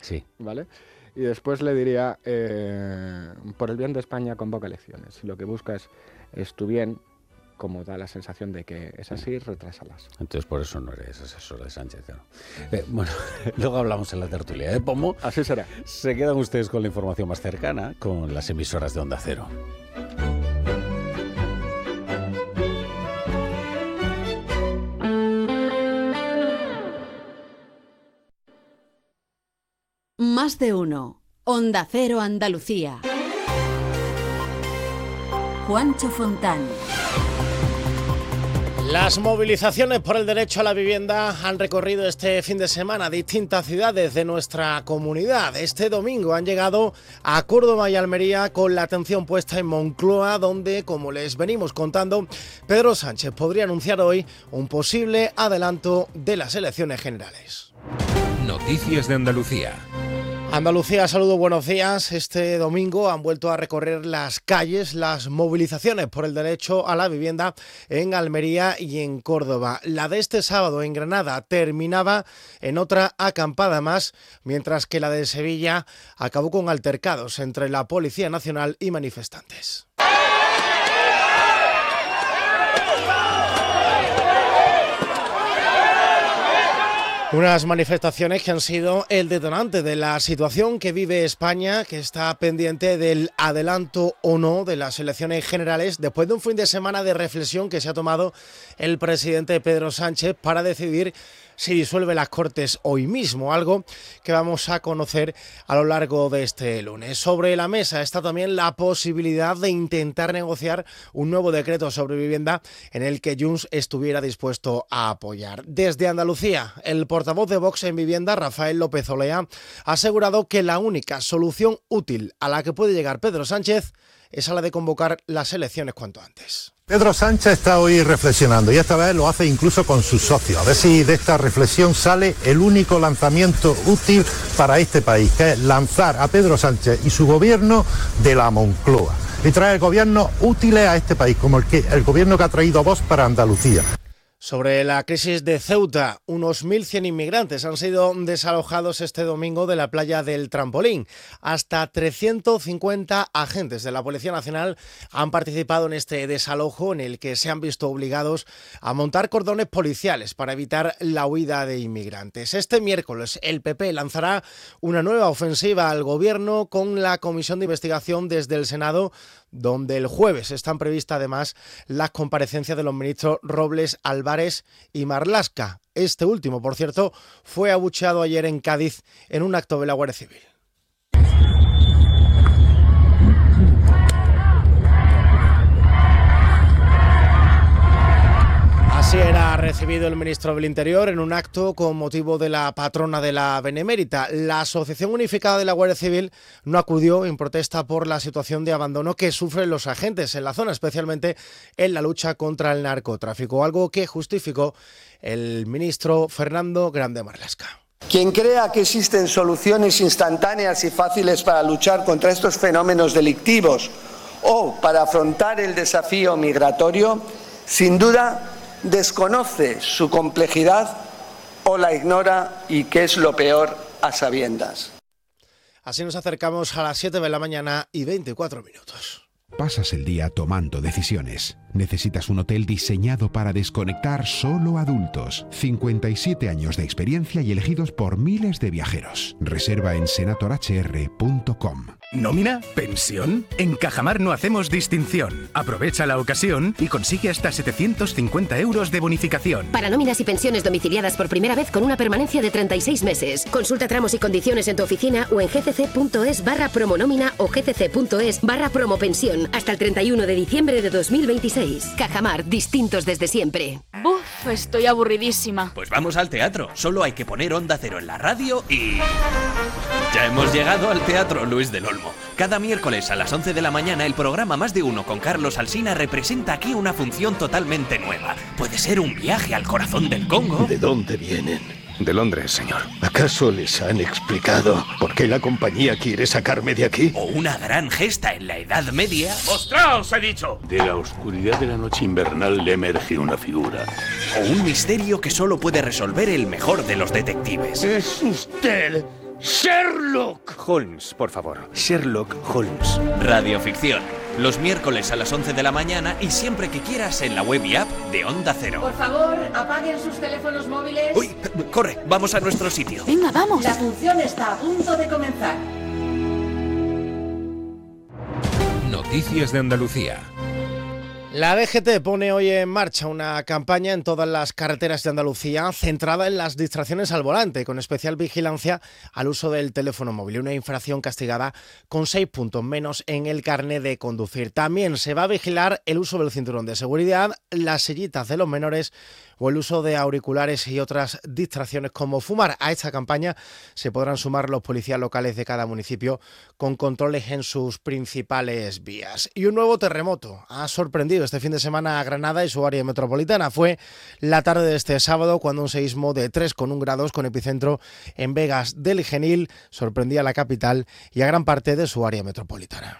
Sí. ¿Vale? Y después le diría, por el bien de España, convoca elecciones. Si lo que buscas es tu bien, como da la sensación de que es así, retrásalas. Entonces por eso no eres asesor de Sánchez, claro. Bueno, luego hablamos en la tertulia de Pomo. Así será. Se quedan ustedes con la información más cercana, con las emisoras de Onda Cero. Más de uno. Onda Cero Andalucía. Juancho Fontán. Las movilizaciones por el derecho a la vivienda han recorrido este fin de semana distintas ciudades de nuestra comunidad. Este domingo han llegado a Córdoba y Almería con la atención puesta en Moncloa, donde, como les venimos contando, Pedro Sánchez podría anunciar hoy un posible adelanto de las elecciones generales. Noticias de Andalucía. Andalucía, saludos, buenos días. Este domingo han vuelto a recorrer las calles las movilizaciones por el derecho a la vivienda en Almería y en Córdoba. La de este sábado en Granada terminaba en otra acampada más, mientras que la de Sevilla acabó con altercados entre la Policía Nacional y manifestantes. Unas manifestaciones que han sido el detonante de la situación que vive España, que está pendiente del adelanto o no de las elecciones generales, después de un fin de semana de reflexión que se ha tomado el presidente Pedro Sánchez para decidir si disuelve las Cortes hoy mismo, algo que vamos a conocer a lo largo de este lunes. Sobre la mesa está también la posibilidad de intentar negociar un nuevo decreto sobre vivienda en el que Junts estuviera dispuesto a apoyar. Desde Andalucía, el portavoz de Vox en vivienda, Rafael López Olea, ha asegurado que la única solución útil a la que puede llegar Pedro Sánchez es a la de convocar las elecciones cuanto antes. Pedro Sánchez está hoy reflexionando y esta vez lo hace incluso con sus socios. A ver si de esta reflexión sale el único lanzamiento útil para este país, que es lanzar a Pedro Sánchez y su gobierno de la Moncloa y traer gobiernos útiles a este país, como el gobierno que ha traído Vox para Andalucía. Sobre la crisis de Ceuta, unos 1.100 inmigrantes han sido desalojados este domingo de la playa del Trampolín. Hasta 350 agentes de la Policía Nacional han participado en este desalojo, en el que se han visto obligados a montar cordones policiales para evitar la huida de inmigrantes. Este miércoles el PP lanzará una nueva ofensiva al gobierno con la comisión de investigación desde el Senado, donde el jueves están previstas además las comparecencias de los ministros Robles, Álvarez y Marlaska. Este último, por cierto, fue abucheado ayer en Cádiz en un acto de la Guardia Civil. Así era recibido el ministro del Interior en un acto con motivo de la patrona de la Benemérita. La Asociación Unificada de la Guardia Civil no acudió en protesta por la situación de abandono que sufren los agentes en la zona, especialmente en la lucha contra el narcotráfico, algo que justificó el ministro Fernando Grande Marlaska. Quien crea que existen soluciones instantáneas y fáciles para luchar contra estos fenómenos delictivos o para afrontar el desafío migratorio, sin duda desconoce su complejidad o la ignora y, que es lo peor, a sabiendas. Así nos acercamos a las 7 de la mañana y 24 minutos. Pasas el día tomando decisiones. Necesitas un hotel diseñado para desconectar solo adultos. 57 años de experiencia y elegidos por miles de viajeros. Reserva en senatorhr.com. ¿Nómina? ¿Pensión? En Cajamar no hacemos distinción. Aprovecha la ocasión y consigue hasta 750 euros de bonificación. Para nóminas y pensiones domiciliadas por primera vez con una permanencia de 36 meses. Consulta tramos y condiciones en tu oficina o en gcc.es/promonómina o gcc.es/promopensión hasta el 31 de diciembre de 2026. Cajamar, distintos desde siempre. Buf, estoy aburridísima. Pues vamos al teatro. Solo hay que poner Onda Cero en la radio y... ya hemos llegado al Teatro Luis del Olmo. Cada miércoles a las 11 de la mañana el programa Más de Uno con Carlos Alsina representa aquí una función totalmente nueva. Puede ser un viaje al corazón del Congo. ¿De dónde vienen? De Londres, señor. ¿Acaso les han explicado por qué la compañía quiere sacarme de aquí? O una gran gesta en la Edad Media. ¡Mostraos, he dicho! De la oscuridad de la noche invernal le emerge una figura. O un misterio que solo puede resolver el mejor de los detectives. Es usted Sherlock Holmes, por favor. Sherlock Holmes. Radioficción. Los miércoles a las 11 de la mañana y siempre que quieras en la web y app de Onda Cero. Por favor, apaguen sus teléfonos móviles. ¡Uy! Corre, vamos a nuestro sitio. Venga, vamos. La función está a punto de comenzar. Noticias de Andalucía. La DGT pone hoy en marcha una campaña en todas las carreteras de Andalucía centrada en las distracciones al volante, con especial vigilancia al uso del teléfono móvil, una infracción castigada con 6 puntos menos en el carnet de conducir. También se va a vigilar el uso del cinturón de seguridad, las sillitas de los menores o el uso de auriculares y otras distracciones como fumar. A esta campaña se podrán sumar los policías locales de cada municipio con controles en sus principales vías. Y un nuevo terremoto ha sorprendido este fin de semana a Granada y su área metropolitana. Fue la tarde de este sábado cuando un seísmo de 3,1 grados con epicentro en Vegas del Genil sorprendía a la capital y a gran parte de su área metropolitana.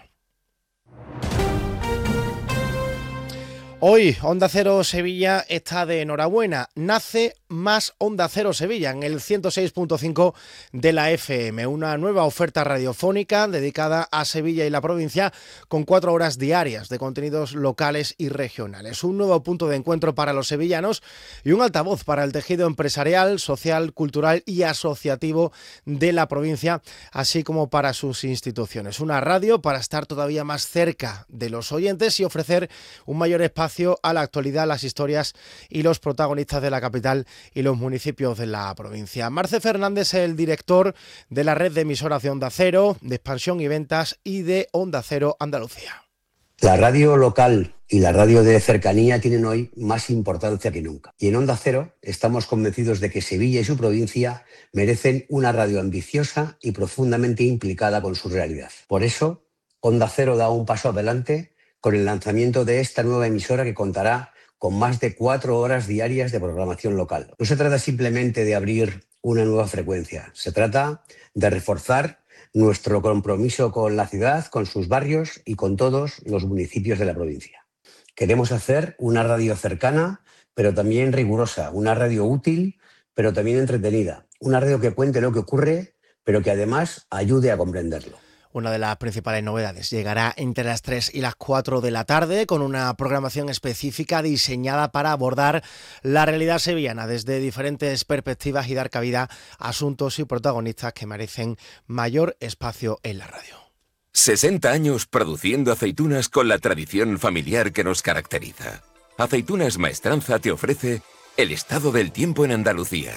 Hoy Onda Cero Sevilla está de enhorabuena. Nace Más Onda Cero Sevilla en el 106.5 de la FM. Una nueva oferta radiofónica dedicada a Sevilla y la provincia con 4 horas diarias de contenidos locales y regionales. Un nuevo punto de encuentro para los sevillanos y un altavoz para el tejido empresarial, social, cultural y asociativo de la provincia, así como para sus instituciones. Una radio para estar todavía más cerca de los oyentes y ofrecer un mayor espacio a la actualidad, las historias y los protagonistas de la capital y los municipios de la provincia. Marce Fernández es el director de la red de emisoras de Onda Cero, de expansión y ventas y de Onda Cero Andalucía. La radio local y la radio de cercanía tienen hoy más importancia que nunca. Y en Onda Cero estamos convencidos de que Sevilla y su provincia merecen una radio ambiciosa y profundamente implicada con su realidad. Por eso, Onda Cero da un paso adelante con el lanzamiento de esta nueva emisora que contará con más de 4 horas diarias de programación local. No se trata simplemente de abrir una nueva frecuencia, se trata de reforzar nuestro compromiso con la ciudad, con sus barrios y con todos los municipios de la provincia. Queremos hacer una radio cercana, pero también rigurosa, una radio útil, pero también entretenida, una radio que cuente lo que ocurre, pero que además ayude a comprenderlo. Una de las principales novedades llegará entre las 3 y las 4 de la tarde con una programación específica diseñada para abordar la realidad sevillana desde diferentes perspectivas y dar cabida a asuntos y protagonistas que merecen mayor espacio en la radio. 60 años produciendo aceitunas con la tradición familiar que nos caracteriza. Aceitunas Maestranza te ofrece el estado del tiempo en Andalucía.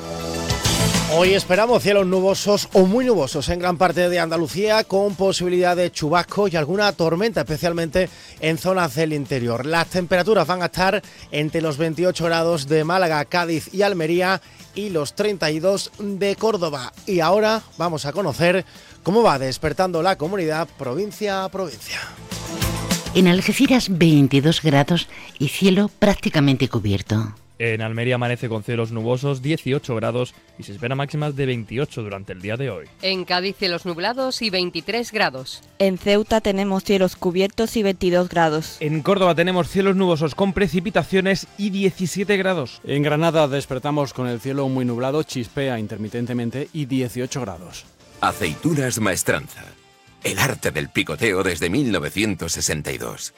Hoy esperamos cielos nubosos o muy nubosos en gran parte de Andalucía con posibilidad de chubascos y alguna tormenta, especialmente en zonas del interior. Las temperaturas van a estar entre los 28 grados de Málaga, Cádiz y Almería y los 32 de Córdoba. Y ahora vamos a conocer cómo va despertando la comunidad provincia a provincia. En Algeciras 22 grados y cielo prácticamente cubierto. En Almería amanece con cielos nubosos, 18 grados y se espera máximas de 28 durante el día de hoy. En Cádiz cielos nublados y 23 grados. En Ceuta tenemos cielos cubiertos y 22 grados. En Córdoba tenemos cielos nubosos con precipitaciones y 17 grados. En Granada despertamos con el cielo muy nublado, chispea intermitentemente y 18 grados. Aceitunas Maestranza. El arte del picoteo desde 1962.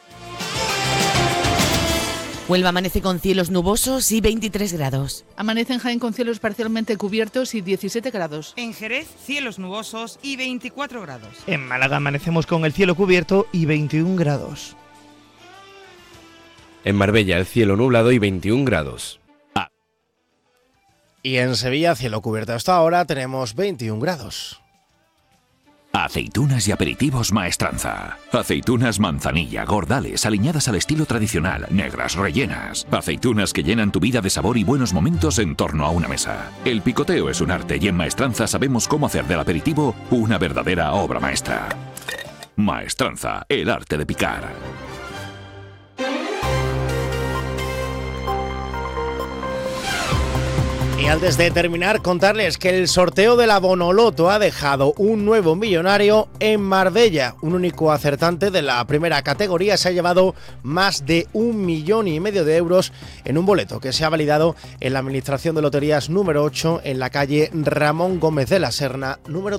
Huelva amanece con cielos nubosos y 23 grados. Amanece en Jaén con cielos parcialmente cubiertos y 17 grados. En Jerez, cielos nubosos y 24 grados. En Málaga amanecemos con el cielo cubierto y 21 grados. En Marbella el cielo nublado y 21 grados. Y en Sevilla, cielo cubierto hasta ahora, tenemos 21 grados. Aceitunas y aperitivos Maestranza. Aceitunas manzanilla, gordales, aliñadas al estilo tradicional, negras, rellenas. Aceitunas que llenan tu vida de sabor y buenos momentos en torno a una mesa. El picoteo es un arte y en Maestranza sabemos cómo hacer del aperitivo una verdadera obra maestra. Maestranza, el arte de picar. Y antes de terminar, contarles que el sorteo de la Bonoloto ha dejado un nuevo millonario en Marbella. Un único acertante de la primera categoría se ha llevado más de 1,5 millones de euros en un boleto que se ha validado en la Administración de Loterías número 8 en la calle Ramón Gómez de la Serna, número 3.